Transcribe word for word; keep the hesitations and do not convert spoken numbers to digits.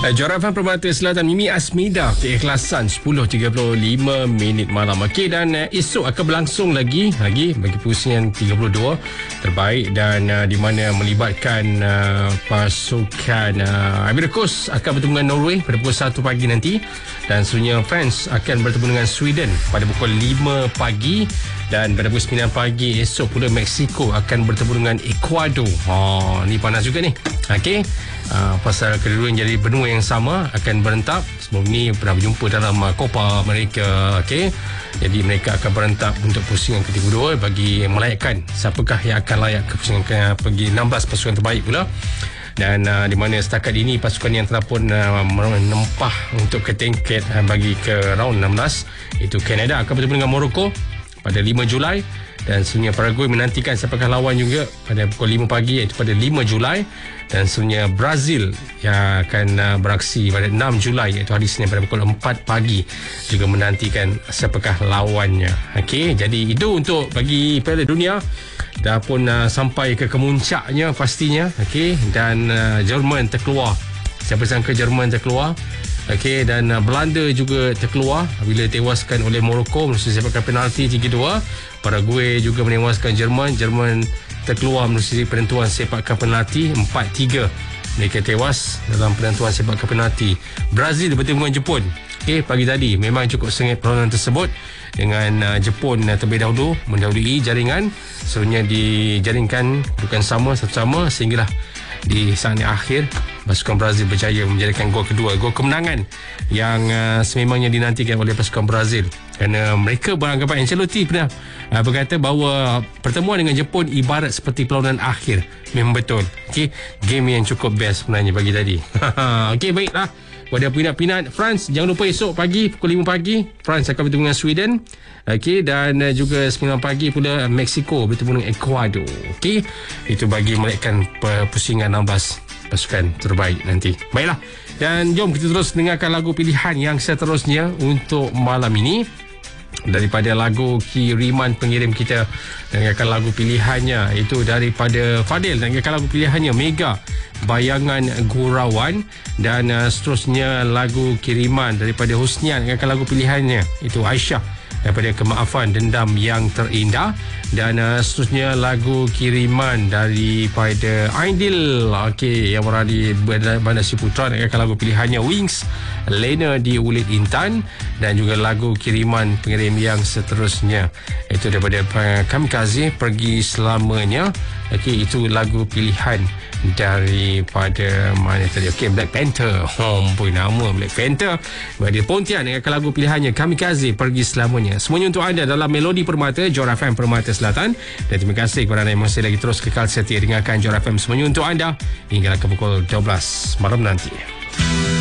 Jora F M Permata Selatan, Mimi Asmida, keikhlasan sepuluh tiga puluh lima minit malam. Okey, dan uh, esok akan berlangsung lagi lagi bagi pusingan tiga puluh dua terbaik, dan uh, di mana melibatkan uh, pasukan uh, Ivory Coast akan bertemu dengan Norway pada pukul satu pagi nanti, dan sebenarnya France akan bertemu dengan Sweden pada pukul lima pagi, dan pada pukul sembilan pagi esok pula Mexico akan bertemu dengan Ecuador. Ha, ni panas juga ni. Okey. Uh, pasal kedua-duanya jadi benua yang sama akan berentap. Sebelum ni pernah berjumpa dalam uh, Copa America. Okay? Jadi mereka akan berentap untuk pusingan ke tiga puluh dua bagi melayakkan siapakah yang akan layak ke pusingan ke, pergi enam belas pasukan terbaik pula. Dan uh, di mana setakat ini pasukan yang telah pun uh, menempah untuk ke tingkat uh, bagi ke round enam belas, itu Canada akan bertemu dengan Morocco pada lima Julai, dan sebenarnya Paraguay menantikan siapakah lawan juga pada pukul lima pagi, iaitu pada lima Julai, dan sebenarnya Brazil yang akan uh, beraksi pada enam Julai, iaitu hari Senin pada pukul empat pagi, juga menantikan siapakah lawannya. Okey, jadi itu untuk bagi Piala Dunia. Dah pun uh, sampai ke kemuncaknya pastinya. Okey, dan uh, Jerman terkeluar. Siapa sangka Jerman terkeluar. Okey, dan uh, Belanda juga terkeluar bila tewaskan oleh Morocco melalui sepakan penalti tiga dua. Paraguay juga menewaskan Jerman. Jerman terkeluar melalui penentuan sepakan penalti empat tiga. Mereka tewas dalam penentuan sepakan penalti. Brazil bertemu dengan Jepun. Okey, pagi tadi memang cukup sengit perlawanan tersebut, dengan uh, Jepun uh, terlebih dahulu mendahului jaringan. Sebenarnya dijaringkan bukan sama satu sama, sehinggalah di saat akhir pasukan Brazil berjaya menjadikan gol kedua, gol kemenangan yang uh, sememangnya dinantikan oleh pasukan Brazil, kerana mereka beranggapan, Ancelotti pernah uh, berkata bahawa pertemuan dengan Jepun ibarat seperti perlawanan akhir. Memang betul. Okey, game yang cukup best sebenarnya bagi tadi. Okey, baiklah. Pada pinat-pinat France, jangan lupa esok pagi pukul lima pagi France akan bertemu dengan Sweden. Okey, dan uh, juga sembilan pagi pula Mexico bertemu dengan Ecuador. Okey, itu bagi melakukan pusingan enam belas pasukan terbaik nanti. Baiklah, dan jom kita terus dengarkan lagu pilihan yang seterusnya untuk malam ini. Daripada lagu kiriman pengirim kita, dengarkan lagu pilihannya itu daripada Fadil, dengarkan lagu pilihannya Mega, Bayangan Gurauan, dan uh, seterusnya lagu kiriman daripada Husnian, dengarkan lagu pilihannya itu Aisyah daripada Kemaafan Dendam Yang Terindah, dan uh, seterusnya lagu kiriman daripada Aidil, okey, yang berada di Bandar Ciputra, dengarkan lagu pilihannya Wings, Lena di Ulit Intan, dan juga lagu kiriman pengirim yang seterusnya itu daripada uh, Kamikaze, Pergi Selamanya. Okey, itu lagu pilihan daripada mana tadi? Okey, Black Panther. Oh, pun nama Black Panther. Bagi Pontian dengan lagu pilihannya Kamikaze, Pergi Selamanya. Semuanya untuk anda dalam Melodi Permata, Jora F M Permata Selatan. Dan terima kasih kepada anda yang masih lagi terus kekal setia dengarkan Jora F M. Semuanya untuk anda hingga ke pukul dua belas malam nanti.